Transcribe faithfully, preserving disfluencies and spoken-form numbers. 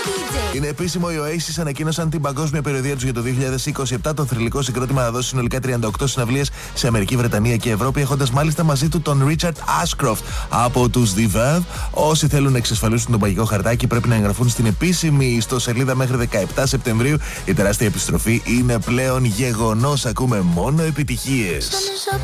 Είναι επίσημο, οι Oasis ανακοίνωσαν την παγκόσμια περιοδεία τους για το δύο χιλιάδες είκοσι επτά. Το θρυλικό συγκρότημα θα δώσει συνολικά τριάντα οκτώ συναυλίες σε Αμερική, Βρετανία και Ευρώπη, έχοντας μάλιστα μαζί του τον Richard Ashcroft από τους The Verve. Όσοι θέλουν να εξασφαλίσουν τον μαγικό χαρτάκι πρέπει να εγγραφούν στην επίσημη ιστοσελίδα μέχρι δεκαεπτά Σεπτεμβρίου. Η τεράστια επιστροφή είναι πλέον γεγονός. Ακούμε μόνο επιτυχίες.